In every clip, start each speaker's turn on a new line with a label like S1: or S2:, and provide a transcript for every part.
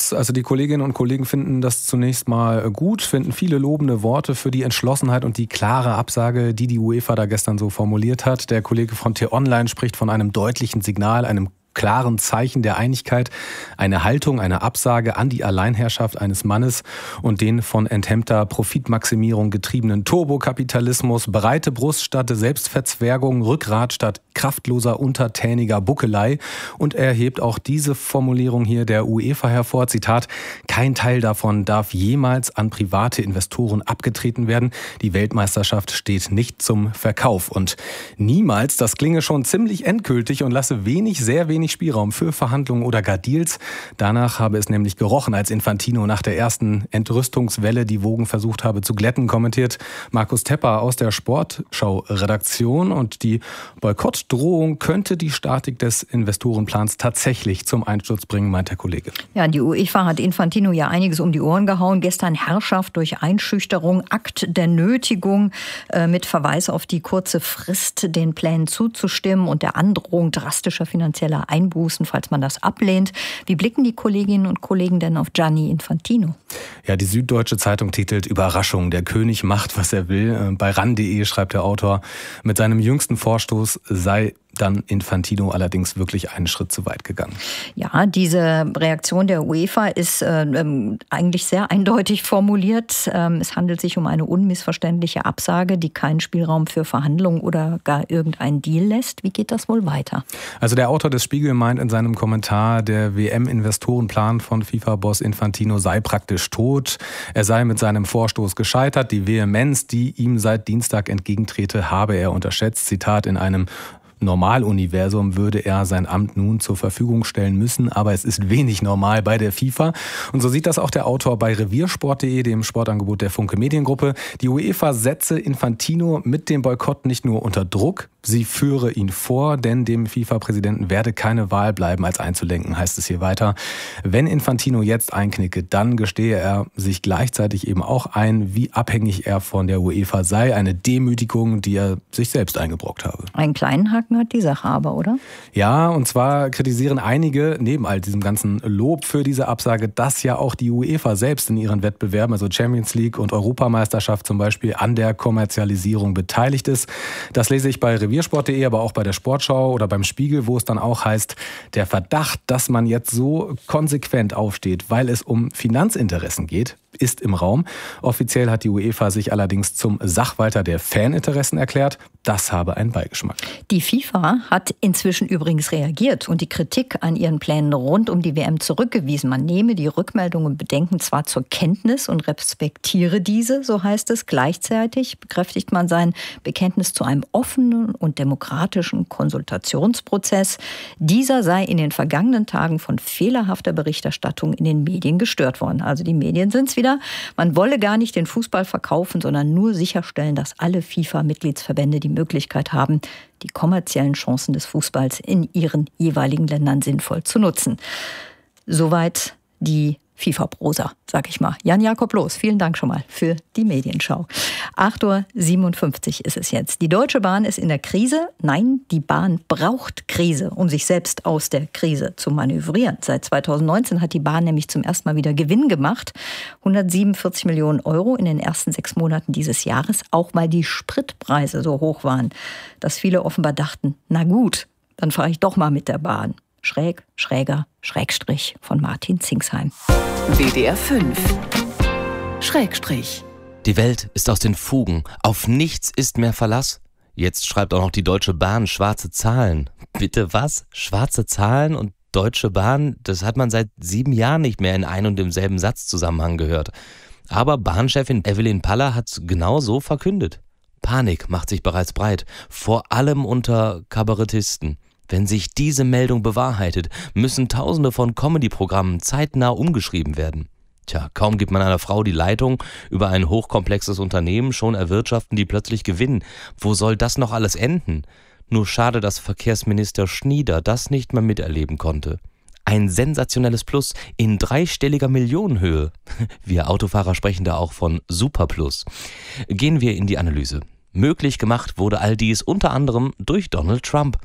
S1: Schluss. Also die Kolleginnen und Kollegen finden das zunächst mal gut, finden viele lobende Worte für die Entschlossenheit und die klare Absage, die UEFA da gestern so formuliert hat. Der Kollege von T-Online spricht von einem deutlichen Signal, einem klaren Zeichen der Einigkeit, eine Haltung, eine Absage an die Alleinherrschaft eines Mannes und den von enthemmter Profitmaximierung getriebenen Turbokapitalismus, breite Brust statt Selbstverzwergung, Rückgrat statt kraftloser, untertäniger Buckelei. Und er hebt auch diese Formulierung hier der UEFA hervor, Zitat, kein Teil davon darf jemals an private Investoren abgetreten werden. Die Weltmeisterschaft steht nicht zum Verkauf. Und niemals, das klinge schon ziemlich endgültig und lasse sehr wenig Spielraum für Verhandlungen oder gar Deals. Danach habe es nämlich gerochen, als Infantino nach der ersten Entrüstungswelle die Wogen versucht habe zu glätten, kommentiert Markus Tepper aus der Sportschau-Redaktion. Und die Boykottdrohung könnte die Statik des Investorenplans tatsächlich zum Einsturz bringen, meint der Kollege.
S2: Ja, die UEFA hat Infantino ja einiges um die Ohren gehauen. Gestern Herrschaft durch Einschüchterung, Akt der Nötigung mit Verweis auf die kurze Frist, den Plänen zuzustimmen und der Androhung drastischer finanzieller Einbußen, falls man das ablehnt. Wie blicken die Kolleginnen und Kollegen denn auf Gianni Infantino?
S1: Ja, die Süddeutsche Zeitung titelt Überraschung, der König macht, was er will. Bei ran.de schreibt der Autor, mit seinem jüngsten Vorstoß sei dann Infantino allerdings wirklich einen Schritt zu weit gegangen.
S2: Ja, diese Reaktion der UEFA ist eigentlich sehr eindeutig formuliert. Es handelt sich um eine unmissverständliche Absage, die keinen Spielraum für Verhandlungen oder gar irgendeinen Deal lässt. Wie geht das wohl weiter?
S1: Also der Autor des Spiegel meint in seinem Kommentar, der WM-Investorenplan von FIFA-Boss Infantino sei praktisch tot. Er sei mit seinem Vorstoß gescheitert. Die Vehemenz, die ihm seit Dienstag entgegentrete, habe er unterschätzt. Zitat, in einem Normaluniversum würde er sein Amt nun zur Verfügung stellen müssen, aber es ist wenig normal bei der FIFA. Und so sieht das auch der Autor bei reviersport.de, dem Sportangebot der Funke Mediengruppe. Die UEFA setze Infantino mit dem Boykott nicht nur unter Druck, sie führe ihn vor, denn dem FIFA-Präsidenten werde keine Wahl bleiben, als einzulenken, heißt es hier weiter. Wenn Infantino jetzt einknicke, dann gestehe er sich gleichzeitig eben auch ein, wie abhängig er von der UEFA sei. Eine Demütigung, die er sich selbst eingebrockt habe.
S2: Einen kleinen Haken hat die Sache aber, oder?
S1: Ja, und zwar kritisieren einige, neben all diesem ganzen Lob für diese Absage, dass ja auch die UEFA selbst in ihren Wettbewerben, also Champions League und Europameisterschaft zum Beispiel, an der Kommerzialisierung beteiligt ist. Das lese ich bei reviersport.de, aber auch bei der Sportschau oder beim Spiegel, wo es dann auch heißt, der Verdacht, dass man jetzt so konsequent aufsteht, weil es um Finanzinteressen geht, ist im Raum. Offiziell hat die UEFA sich allerdings zum Sachwalter der Faninteressen erklärt. Das habe einen Beigeschmack.
S2: Die FIFA hat inzwischen übrigens reagiert und die Kritik an ihren Plänen rund um die WM zurückgewiesen. Man nehme die Rückmeldungen und Bedenken zwar zur Kenntnis und respektiere diese, so heißt es. Gleichzeitig bekräftigt man sein Bekenntnis zu einem offenen und demokratischen Konsultationsprozess. Dieser sei in den vergangenen Tagen von fehlerhafter Berichterstattung in den Medien gestört worden. Also die Medien sind es wieder. Man wolle gar nicht den Fußball verkaufen, sondern nur sicherstellen, dass alle FIFA-Mitgliedsverbände die Möglichkeit haben, die kommerziellen Chancen des Fußballs in ihren jeweiligen Ländern sinnvoll zu nutzen. Soweit die FIFA-Prosa, sag ich mal. Jan-Jakob Loos, vielen Dank schon mal für die Medienschau. 8:57 Uhr ist es jetzt. Die Deutsche Bahn ist in der Krise. Nein, die Bahn braucht Krise, um sich selbst aus der Krise zu manövrieren. Seit 2019 hat die Bahn nämlich zum ersten Mal wieder Gewinn gemacht. 147 Millionen Euro in den ersten 6 Monaten dieses Jahres. Auch weil die Spritpreise so hoch waren, dass viele offenbar dachten, na gut, dann fahre ich doch mal mit der Bahn. Schräg, schräger, Schrägstrich von Martin Zingsheim.
S3: WDR 5. Schrägstrich.
S4: Die Welt ist aus den Fugen. Auf nichts ist mehr Verlass. Jetzt schreibt auch noch die Deutsche Bahn schwarze Zahlen. Bitte was? Schwarze Zahlen und Deutsche Bahn? Das hat man seit 7 Jahren nicht mehr in ein und demselben Satzzusammenhang gehört. Aber Bahnchefin Evelyn Paller hat genau so verkündet. Panik macht sich bereits breit, vor allem unter Kabarettisten. Wenn sich diese Meldung bewahrheitet, müssen Tausende von Comedy-Programmen zeitnah umgeschrieben werden. Tja, kaum gibt man einer Frau die Leitung über ein hochkomplexes Unternehmen, schon erwirtschaften die plötzlich Gewinn. Wo soll das noch alles enden? Nur schade, dass Verkehrsminister Schnieder das nicht mehr miterleben konnte. Ein sensationelles Plus in 3-stelliger Millionenhöhe. Wir Autofahrer sprechen da auch von Superplus. Gehen wir in die Analyse. Möglich gemacht wurde all dies unter anderem durch Donald Trump.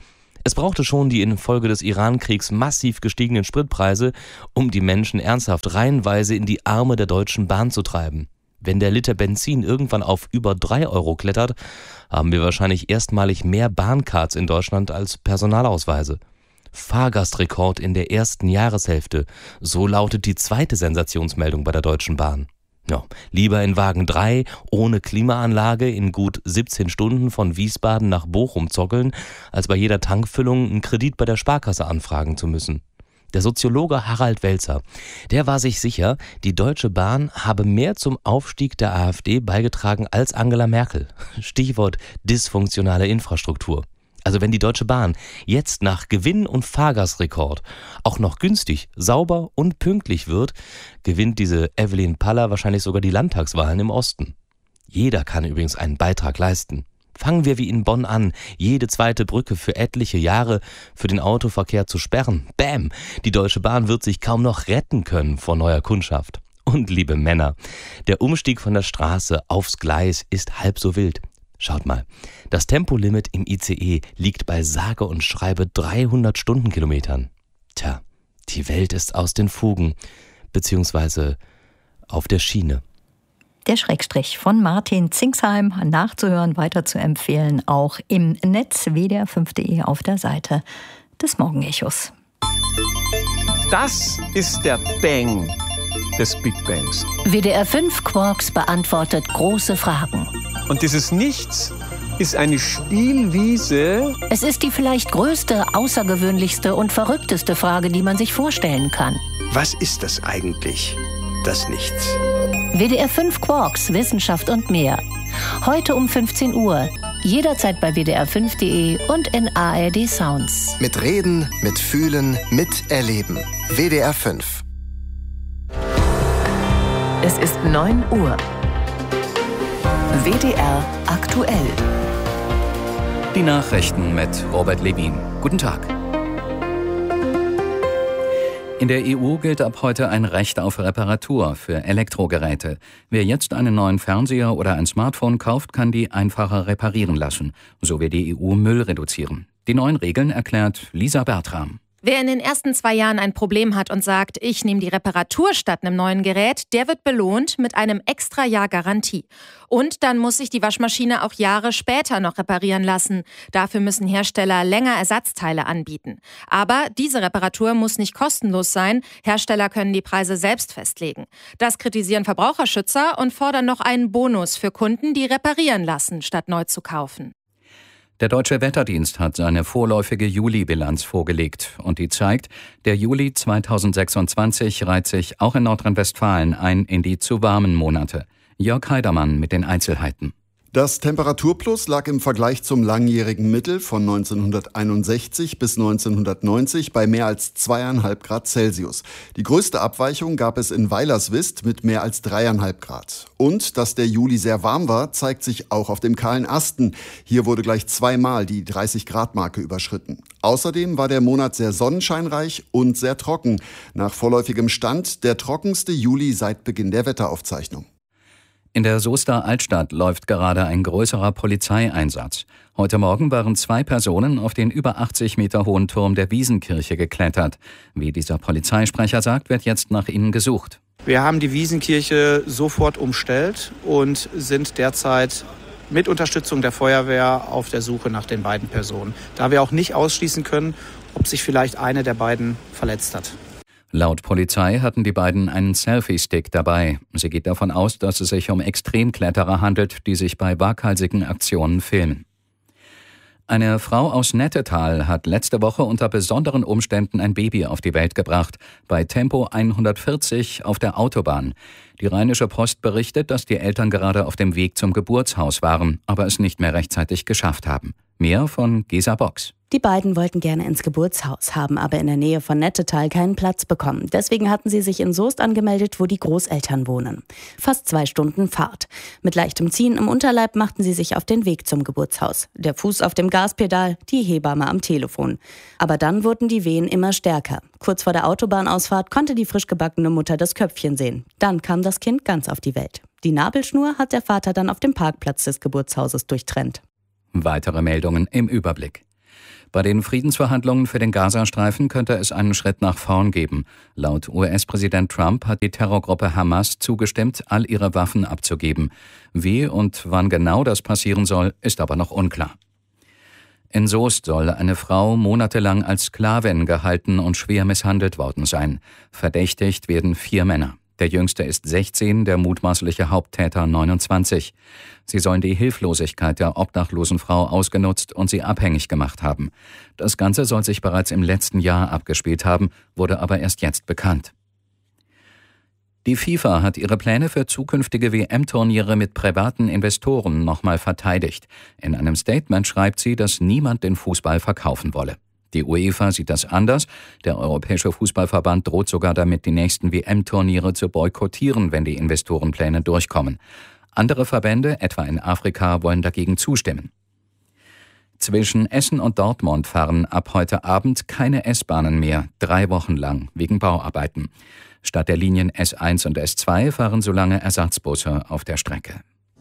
S4: Es brauchte schon die infolge des Iran-Kriegs massiv gestiegenen Spritpreise, um die Menschen ernsthaft reihenweise in die Arme der Deutschen Bahn zu treiben. Wenn der Liter Benzin irgendwann auf über 3 Euro klettert, haben wir wahrscheinlich erstmalig mehr Bahncards in Deutschland als Personalausweise. Fahrgastrekord in der ersten Jahreshälfte, so lautet die zweite Sensationsmeldung bei der Deutschen Bahn. Ja, lieber in Wagen 3 ohne Klimaanlage in gut 17 Stunden von Wiesbaden nach Bochum zockeln, als bei jeder Tankfüllung einen Kredit bei der Sparkasse anfragen zu müssen. Der Soziologe Harald Welzer, der war sich sicher, die Deutsche Bahn habe mehr zum Aufstieg der AfD beigetragen als Angela Merkel. Stichwort dysfunktionale Infrastruktur. Also wenn die Deutsche Bahn jetzt nach Gewinn- und Fahrgastrekord auch noch günstig, sauber und pünktlich wird, gewinnt diese Evelyn Paller wahrscheinlich sogar die Landtagswahlen im Osten. Jeder kann übrigens einen Beitrag leisten. Fangen wir wie in Bonn an, jede zweite Brücke für etliche Jahre für den Autoverkehr zu sperren. Bäm! Die Deutsche Bahn wird sich kaum noch retten können vor neuer Kundschaft. Und liebe Männer, der Umstieg von der Straße aufs Gleis ist halb so wild. Schaut mal, das Tempolimit im ICE liegt bei sage und schreibe 300 Stundenkilometern. Tja, die Welt ist aus den Fugen, beziehungsweise auf der Schiene.
S2: Der Schrägstrich von Martin Zingsheim nachzuhören, weiter zu empfehlen, auch im Netz wdr5.de auf der Seite des Morgenechos.
S3: Das ist der Bang des Big Bangs.
S5: WDR 5 Quarks beantwortet große Fragen.
S3: Und dieses Nichts ist eine Spielwiese.
S5: Es ist die vielleicht größte, außergewöhnlichste und verrückteste Frage, die man sich vorstellen kann.
S6: Was ist das eigentlich, das Nichts?
S5: WDR 5 Quarks, Wissenschaft und mehr. Heute um 15 Uhr. Jederzeit bei wdr5.de und in ARD Sounds.
S6: Mit Reden, mit Fühlen, mit Erleben. WDR 5.
S7: Es ist 9 Uhr. WDR aktuell.
S8: Die Nachrichten mit Robert Levin. Guten Tag. In der EU gilt ab heute ein Recht auf Reparatur für Elektrogeräte. Wer jetzt einen neuen Fernseher oder ein Smartphone kauft, kann die einfacher reparieren lassen. So will die EU Müll reduzieren. Die neuen Regeln erklärt Lisa Bertram.
S9: Wer in den ersten 2 Jahren ein Problem hat und sagt, ich nehme die Reparatur statt einem neuen Gerät, der wird belohnt mit einem extra Jahr Garantie. Und dann muss sich die Waschmaschine auch Jahre später noch reparieren lassen. Dafür müssen Hersteller länger Ersatzteile anbieten. Aber diese Reparatur muss nicht kostenlos sein. Hersteller können die Preise selbst festlegen. Das kritisieren Verbraucherschützer und fordern noch einen Bonus für Kunden, die reparieren lassen, statt neu zu kaufen.
S8: Der Deutsche Wetterdienst hat seine vorläufige Juli-Bilanz vorgelegt und die zeigt, der Juli 2026 reiht sich auch in Nordrhein-Westfalen ein in die zu warmen Monate. Jörg Heidermann mit den Einzelheiten.
S10: Das Temperaturplus lag im Vergleich zum langjährigen Mittel von 1961 bis 1990 bei mehr als 2,5 Grad Celsius. Die größte Abweichung gab es in Weilerswist mit mehr als 3,5 Grad. Und dass der Juli sehr warm war, zeigt sich auch auf dem kahlen Asten. Hier wurde gleich 2-mal die 30-Grad-Marke überschritten. Außerdem war der Monat sehr sonnenscheinreich und sehr trocken. Nach vorläufigem Stand der trockenste Juli seit Beginn der Wetteraufzeichnung.
S8: In der Soester Altstadt läuft gerade ein größerer Polizeieinsatz. Heute Morgen waren 2 Personen auf den über 80 Meter hohen Turm der Wiesenkirche geklettert. Wie dieser Polizeisprecher sagt, wird jetzt nach ihnen gesucht.
S11: Wir haben die Wiesenkirche sofort umstellt und sind derzeit mit Unterstützung der Feuerwehr auf der Suche nach den beiden Personen, da wir auch nicht ausschließen können, ob sich vielleicht eine der beiden verletzt hat.
S8: Laut Polizei hatten die beiden einen Selfie-Stick dabei. Sie geht davon aus, dass es sich um Extremkletterer handelt, die sich bei waghalsigen Aktionen filmen. Eine Frau aus Nettetal hat letzte Woche unter besonderen Umständen ein Baby auf die Welt gebracht, bei Tempo 140 auf der Autobahn. Die Rheinische Post berichtet, dass die Eltern gerade auf dem Weg zum Geburtshaus waren, aber es nicht mehr rechtzeitig geschafft haben. Mehr von Gesa Box.
S12: Die beiden wollten gerne ins Geburtshaus, haben aber in der Nähe von Nettetal keinen Platz bekommen. Deswegen hatten sie sich in Soest angemeldet, wo die Großeltern wohnen. Fast 2 Stunden Fahrt. Mit leichtem Ziehen im Unterleib machten sie sich auf den Weg zum Geburtshaus. Der Fuß auf dem Gaspedal, die Hebamme am Telefon. Aber dann wurden die Wehen immer stärker. Kurz vor der Autobahnausfahrt konnte die frisch gebackene Mutter das Köpfchen sehen. Dann kam das Kind ganz auf die Welt. Die Nabelschnur hat der Vater dann auf dem Parkplatz des Geburtshauses durchtrennt.
S8: Weitere Meldungen im Überblick. Bei den Friedensverhandlungen für den Gazastreifen könnte es einen Schritt nach vorn geben. Laut US-Präsident Trump hat die Terrorgruppe Hamas zugestimmt, all ihre Waffen abzugeben. Wie und wann genau das passieren soll, ist aber noch unklar. In Soest soll eine Frau monatelang als Sklavin gehalten und schwer misshandelt worden sein. Verdächtigt werden 4 Männer. Der jüngste ist 16, der mutmaßliche Haupttäter 29. Sie sollen die Hilflosigkeit der obdachlosen Frau ausgenutzt und sie abhängig gemacht haben. Das Ganze soll sich bereits im letzten Jahr abgespielt haben, wurde aber erst jetzt bekannt. Die FIFA hat ihre Pläne für zukünftige WM-Turniere mit privaten Investoren nochmal verteidigt. In einem Statement schreibt sie, dass niemand den Fußball verkaufen wolle. Die UEFA sieht das anders. Der Europäische Fußballverband droht sogar damit, die nächsten WM-Turniere zu boykottieren, wenn die Investorenpläne durchkommen. Andere Verbände, etwa in Afrika, wollen dagegen zustimmen. Zwischen Essen und Dortmund fahren ab heute Abend keine S-Bahnen mehr, 3 Wochen lang, wegen Bauarbeiten. Statt der Linien S1 und S2 fahren so lange Ersatzbusse auf der Strecke.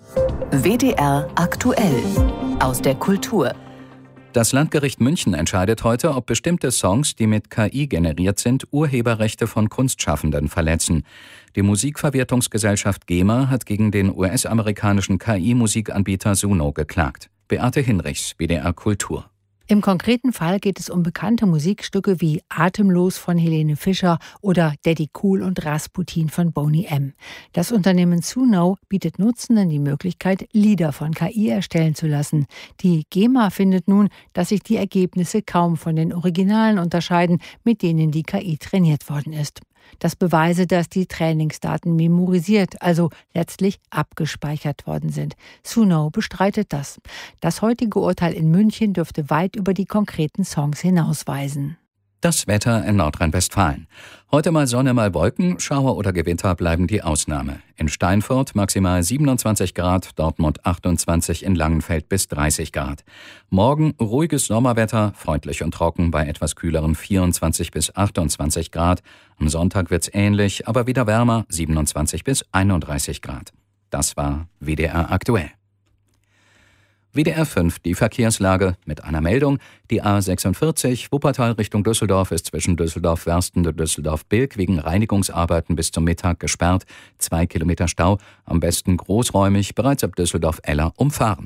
S7: WDR aktuell aus der Kultur.
S8: Das Landgericht München entscheidet heute, ob bestimmte Songs, die mit KI generiert sind, Urheberrechte von Kunstschaffenden verletzen. Die Musikverwertungsgesellschaft GEMA hat gegen den US-amerikanischen KI-Musikanbieter Suno geklagt. Beate Hinrichs, WDR Kultur.
S13: Im konkreten Fall geht es um bekannte Musikstücke wie Atemlos von Helene Fischer oder Daddy Cool und Rasputin von Boney M. Das Unternehmen Suno bietet Nutzenden die Möglichkeit, Lieder von KI erstellen zu lassen. Die GEMA findet nun, dass sich die Ergebnisse kaum von den Originalen unterscheiden, mit denen die KI trainiert worden ist. Das beweise, dass die Trainingsdaten memorisiert, also letztlich abgespeichert worden sind. Suno bestreitet das. Das heutige Urteil in München dürfte weit über die konkreten Songs hinausweisen.
S8: Das Wetter in Nordrhein-Westfalen. Heute mal Sonne, mal Wolken, Schauer oder Gewitter bleiben die Ausnahme. In Steinfurt maximal 27 Grad, Dortmund 28, in Langenfeld bis 30 Grad. Morgen ruhiges Sommerwetter, freundlich und trocken bei etwas kühleren 24 bis 28 Grad. Am Sonntag wird's ähnlich, aber wieder wärmer, 27 bis 31 Grad. Das war WDR aktuell. WDR 5, die Verkehrslage mit einer Meldung. Die A46 Wuppertal Richtung Düsseldorf ist zwischen Düsseldorf-Wersten und Düsseldorf-Bilk wegen Reinigungsarbeiten bis zum Mittag gesperrt. 2 Kilometer Stau, am besten großräumig, bereits ab Düsseldorf-Eller umfahren.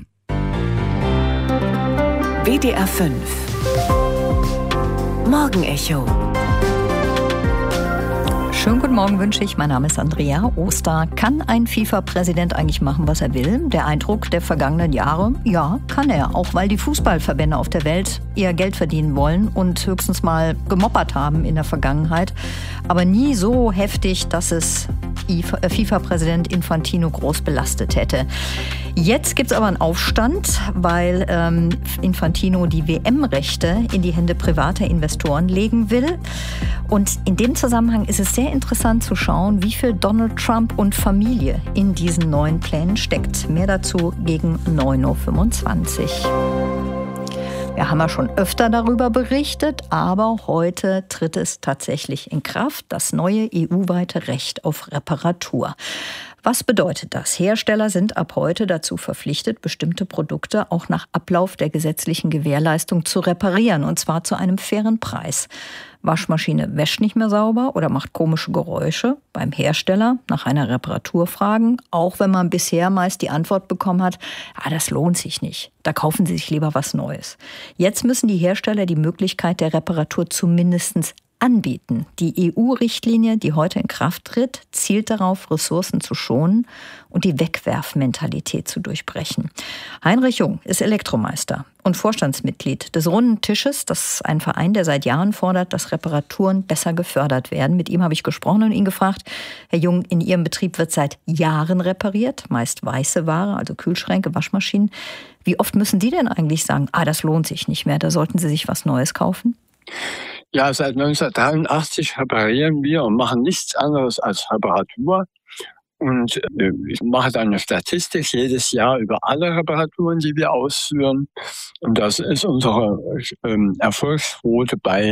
S7: WDR 5 Morgenecho.
S2: Schönen guten Morgen wünsche ich. Mein Name ist Andrea Oster. Kann ein FIFA-Präsident eigentlich machen, was er will? Der Eindruck der vergangenen Jahre? Ja, kann er. Auch weil die Fußballverbände auf der Welt eher Geld verdienen wollen und höchstens mal gemoppert haben in der Vergangenheit. Aber nie so heftig, dass es FIFA-Präsident Infantino groß belastet hätte. Jetzt gibt es aber einen Aufstand, weil Infantino die WM-Rechte in die Hände privater Investoren legen will. Und in dem Zusammenhang ist es sehr interessant zu schauen, wie viel Donald Trump und Familie in diesen neuen Plänen steckt. Mehr dazu gegen 9.25 Uhr. Wir haben ja schon öfter darüber berichtet, aber heute tritt es tatsächlich in Kraft, das neue EU-weite Recht auf Reparatur. Was bedeutet das? Hersteller sind ab heute dazu verpflichtet, bestimmte Produkte auch nach Ablauf der gesetzlichen Gewährleistung zu reparieren, und zwar zu einem fairen Preis. Waschmaschine wäscht nicht mehr sauber oder macht komische Geräusche. Beim Hersteller nach einer Reparatur fragen, auch wenn man bisher meist die Antwort bekommen hat, das lohnt sich nicht, da kaufen Sie sich lieber was Neues. Jetzt müssen die Hersteller die Möglichkeit der Reparatur zumindest anbieten. Die EU-Richtlinie, die heute in Kraft tritt, zielt darauf, Ressourcen zu schonen und die Wegwerfmentalität zu durchbrechen. Heinrich Jung ist Elektromeister und Vorstandsmitglied des Runden Tisches. Das ist ein Verein, der seit Jahren fordert, dass Reparaturen besser gefördert werden. Mit ihm habe ich gesprochen und ihn gefragt, Herr Jung, in Ihrem Betrieb wird seit Jahren repariert, meist weiße Ware, also Kühlschränke, Waschmaschinen. Wie oft müssen Sie denn eigentlich sagen, das lohnt sich nicht mehr, da sollten Sie sich was Neues kaufen?
S14: Ja, seit 1983 reparieren wir und machen nichts anderes als Reparatur. Und ich mache dann eine Statistik jedes Jahr über alle Reparaturen, die wir ausführen. Und das ist unsere Erfolgsquote bei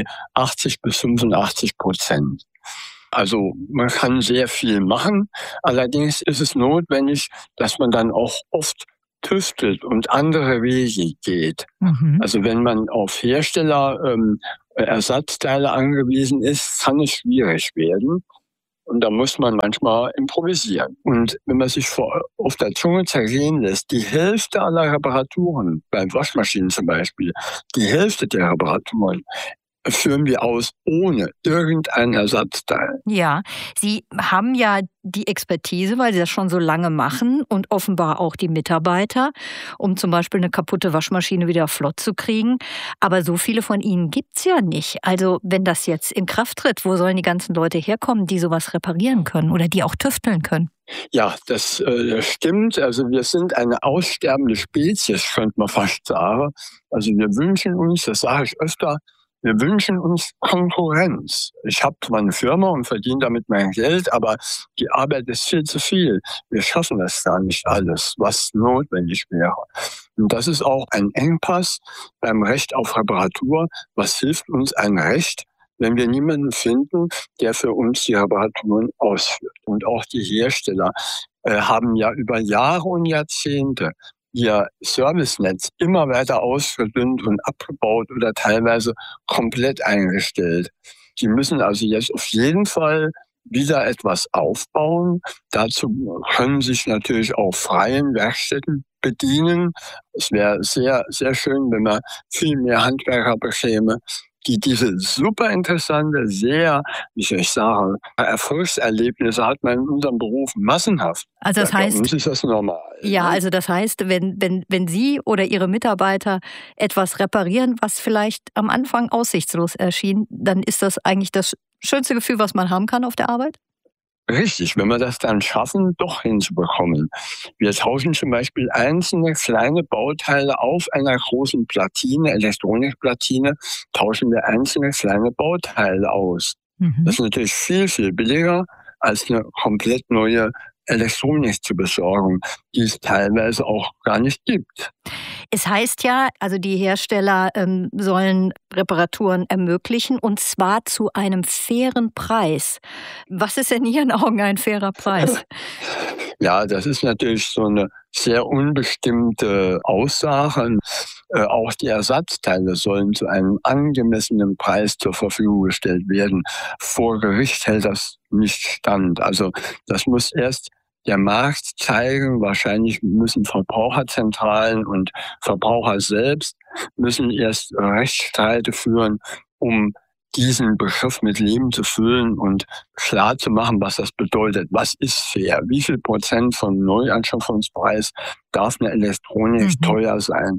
S14: 80-85%. Also man kann sehr viel machen. Allerdings ist es notwendig, dass man dann auch oft tüftelt und andere Wege geht. Also wenn man auf Hersteller Ersatzteile angewiesen ist, kann es schwierig werden. Und da muss man manchmal improvisieren. Und wenn man sich auf der Zunge zergehen lässt, die Hälfte aller Reparaturen, bei Waschmaschinen zum Beispiel, die Hälfte der Reparaturen führen wir aus ohne irgendein Ersatzteil.
S2: Ja, Sie haben ja die Expertise, weil Sie das schon so lange machen und offenbar auch die Mitarbeiter, um zum Beispiel eine kaputte Waschmaschine wieder flott zu kriegen. Aber so viele von Ihnen gibt's ja nicht. Also wenn das jetzt in Kraft tritt, wo sollen die ganzen Leute herkommen, die sowas reparieren können oder die auch tüfteln können?
S14: Ja, das stimmt. Also wir sind eine aussterbende Spezies, könnte man fast sagen. Also wir wünschen uns, das sage ich öfter, wir wünschen uns Konkurrenz. Ich habe zwar eine Firma und verdiene damit mein Geld, aber die Arbeit ist viel zu viel. Wir schaffen das gar nicht alles, was notwendig wäre. Und das ist auch ein Engpass beim Recht auf Reparatur. Was hilft uns ein Recht, wenn wir niemanden finden, der für uns die Reparaturen ausführt? Und auch die Hersteller haben ja über Jahre und Jahrzehnte ihr Servicenetz immer weiter ausgedünnt und abgebaut oder teilweise komplett eingestellt. Die müssen also jetzt auf jeden Fall wieder etwas aufbauen. Dazu können sich natürlich auch freien Werkstätten bedienen. Es wäre sehr, sehr schön, wenn man viel mehr Handwerker bekäme, die diese super interessante, sehr, wie soll ich sagen, Erfolgserlebnisse hat man in unserem Beruf massenhaft.
S2: Also das heißt,
S14: bei uns ist das normal.
S2: Ja, also das heißt, wenn Sie oder Ihre Mitarbeiter etwas reparieren, was vielleicht am Anfang aussichtslos erschien, dann ist das eigentlich das schönste Gefühl, was man haben kann auf der Arbeit?
S14: Richtig, wenn wir das dann schaffen, doch hinzubekommen. Wir tauschen zum Beispiel einzelne kleine Bauteile auf einer großen Platine, Elektronikplatine, tauschen wir einzelne kleine Bauteile aus. Das ist natürlich viel, viel billiger, als eine komplett neue Elektronik zu besorgen, die es teilweise auch gar nicht gibt.
S2: Es heißt ja, also die Hersteller sollen Reparaturen ermöglichen und zwar zu einem fairen Preis. Was ist in Ihren Augen ein fairer Preis?
S14: Ja, das ist natürlich so eine sehr unbestimmte Aussage. Auch die Ersatzteile sollen zu einem angemessenen Preis zur Verfügung gestellt werden. Vor Gericht hält das nicht stand. Also das muss erst der Markt zeigen. Wahrscheinlich müssen Verbraucherzentralen und Verbraucher selbst müssen erst Rechtsstreite führen, um diesen Begriff mit Leben zu füllen und klar zu machen, was das bedeutet. Was ist fair? Wie viel Prozent vom Neuanschaffungspreis darf eine Elektronik teuer sein?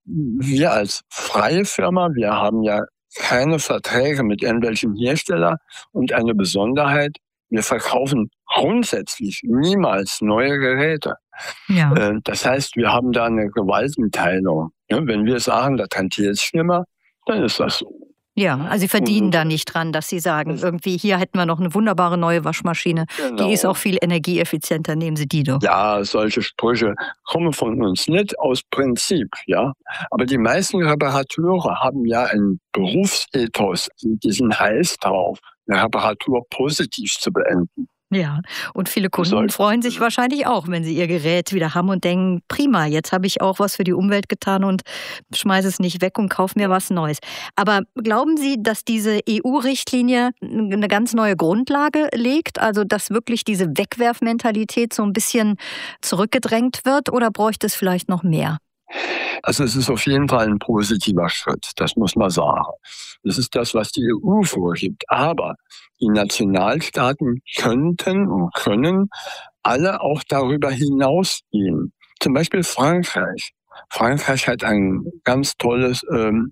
S14: Wir als freie Firma, wir haben ja keine Verträge mit irgendwelchen Herstellern und eine Besonderheit, wir verkaufen grundsätzlich niemals neue Geräte. Ja. Das heißt, wir haben da eine Gewaltenteilung. Wenn wir sagen, das rentiert sich nicht mehr, dann ist das so.
S2: Ja, also Sie verdienen da nicht dran, dass Sie sagen, irgendwie hier hätten wir noch eine wunderbare neue Waschmaschine, die ist auch viel energieeffizienter, nehmen Sie die doch.
S14: Ja, solche Sprüche kommen von uns nicht aus Prinzip, ja. Aber die meisten Reparateure haben ja einen Berufsethos, die sind heiß drauf, eine Reparatur positiv zu beenden.
S2: Ja, und viele Kunden freuen sich wahrscheinlich auch, wenn sie ihr Gerät wieder haben und denken, prima, jetzt habe ich auch was für die Umwelt getan und schmeiße es nicht weg und kaufe mir was Neues. Aber glauben Sie, dass diese EU-Richtlinie eine ganz neue Grundlage legt, also dass wirklich diese Wegwerfmentalität so ein bisschen zurückgedrängt wird, oder bräuchte es vielleicht noch mehr?
S14: Also es ist auf jeden Fall ein positiver Schritt, das muss man sagen. Das ist das, was die EU vorgibt. Aber die Nationalstaaten könnten und können alle auch darüber hinausgehen. Zum Beispiel Frankreich. Frankreich hat ein ganz tolles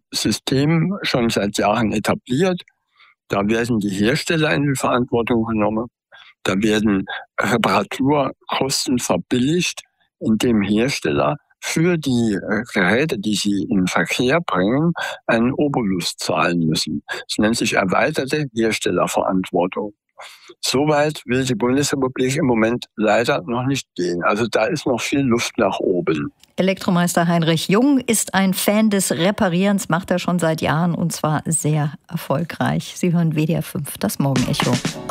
S14: System schon seit Jahren etabliert. Da werden die Hersteller in die Verantwortung genommen. Da werden Reparaturkosten verbilligt, indem Hersteller für die Geräte, die sie in Verkehr bringen, einen Obolus zahlen müssen. Es nennt sich erweiterte Herstellerverantwortung. Soweit will die Bundesrepublik im Moment leider noch nicht gehen. Also da ist noch viel Luft nach oben.
S2: Elektromeister Heinrich Jung ist ein Fan des Reparierens, macht er schon seit Jahren und zwar sehr erfolgreich. Sie hören WDR 5, das Morgenecho.